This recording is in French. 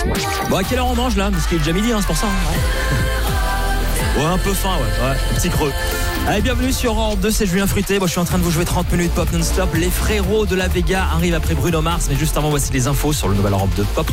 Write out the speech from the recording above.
Bon, à quelle heure on mange là? Parce qu'il est déjà midi, c'est pour ça. Ouais, un peu faim, ouais, un petit creux. Allez, bienvenue sur Europe 2, c'est Julien Fruité. Moi, je suis en train de vous jouer 30 minutes pop non-stop. Les frérots de la Vega arrivent après Bruno Mars, mais juste avant, voici les infos sur le nouvel Europe 2 Pop.